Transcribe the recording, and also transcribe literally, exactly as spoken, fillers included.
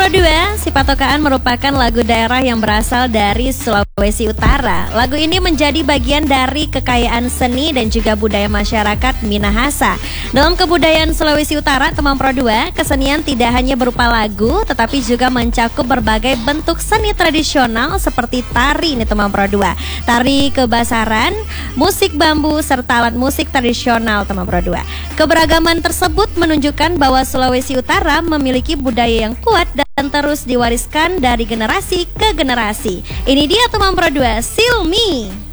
Pro dua, Si Patokaan merupakan lagu daerah yang berasal dari Sulawesi Utara. Lagu ini menjadi bagian dari kekayaan seni dan juga budaya masyarakat Minahasa. Dalam kebudayaan Sulawesi Utara, teman Pro dua, kesenian tidak hanya berupa lagu, tetapi juga mencakup berbagai bentuk seni tradisional seperti tari nih teman Pro dua. Tari kebasaran, musik bambu, serta alat musik tradisional teman Pro dua. Keberagaman tersebut menunjukkan bahwa Sulawesi Utara memiliki budaya yang kuat dan terus diwariskan dari generasi ke generasi. Ini dia teman Pro dua, Silmi.